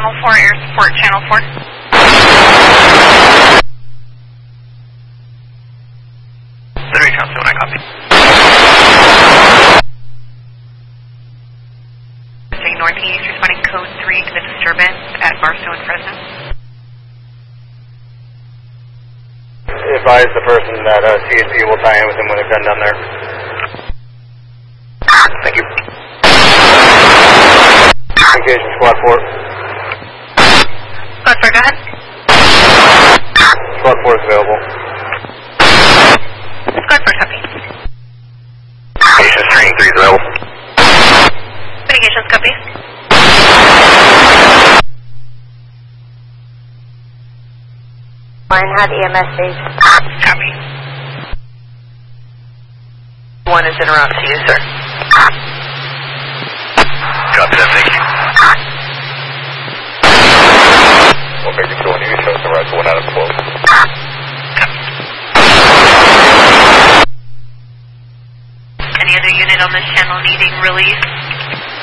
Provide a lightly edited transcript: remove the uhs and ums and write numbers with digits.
Channel 4, air support, Channel 4. City Council, I copy. Northeast, responding code 3 to the disturbance at Barstow and Fresno. Advise the person that CSP will tie in with him with a gun down there. Thank you. Communication Squad 4. Squad 4, go ahead. Squad 4 is available. Squad 4, copy. Communications Training 3 is available. Communications, copy. Had EMS base. Copy. 1 is en route to you, sir. Copy that, thank you. Well, maybe 2 on you, show us the right to 1 out of 12. Any other unit on this channel needing release?